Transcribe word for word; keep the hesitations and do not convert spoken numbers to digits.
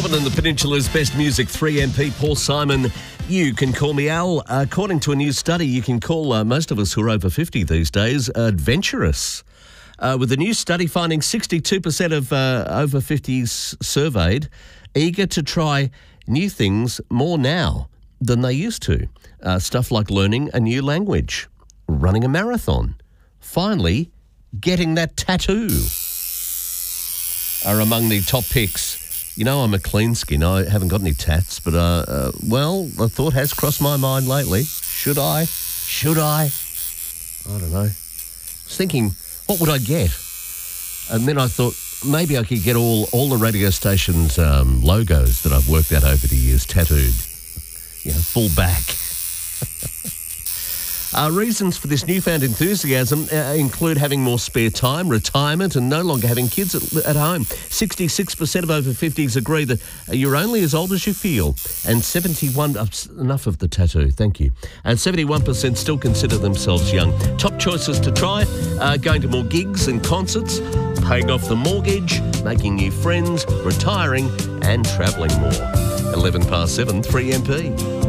Melbourne and the Peninsula's best music, three M P, Paul Simon. You can call me Al. According to a new study, you can call uh, most of us who are over fifty these days adventurous. Uh, with the new study finding sixty-two percent of uh, over fifties surveyed eager to try new things more now than they used to. Uh, stuff like learning a new language, running a marathon, finally getting that tattoo are among the top picks. You know, I'm a clean skin. I haven't got any tats, but, uh, uh, well, the thought has crossed my mind lately. Should I? Should I? I don't know. I was thinking, what would I get? And then I thought, maybe I could get all, all the radio stations' um, logos that I've worked out over the years tattooed. You know, full back. Uh, reasons for this newfound enthusiasm uh, include having more spare time, retirement, and no longer having kids at, at home. sixty-six percent of over fifties agree that you're only as old as you feel. And seventy-one... Uh, enough of the tattoo, thank you. And seventy-one percent still consider themselves young. Top choices to try, uh, going to more gigs and concerts, paying off the mortgage, making new friends, retiring, and travelling more. eleven past seven, three M P.